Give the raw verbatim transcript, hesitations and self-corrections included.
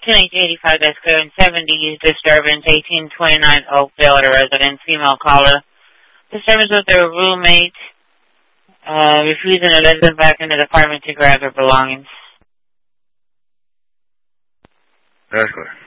ten H eighty-five, that's clear, and seventy disturbance, eighteen twenty-nine Oakville, a resident, female caller. Disturbance with their roommate, uh, refusing to let them back into the apartment to grab their belongings. That's clear.